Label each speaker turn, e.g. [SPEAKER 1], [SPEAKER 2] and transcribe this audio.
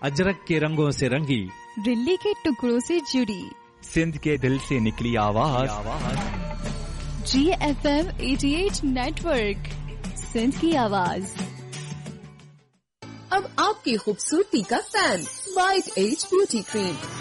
[SPEAKER 1] अजरक के रंगों से रंगी,
[SPEAKER 2] दिल्ली के टुकड़ों से जुड़ी,
[SPEAKER 3] सिंध के दिल से निकली आवाज।
[SPEAKER 2] GFM 88 नेटवर्क, सिंध की आवाज।
[SPEAKER 4] अब आपकी खूबसूरती का fan, white as beauty cream.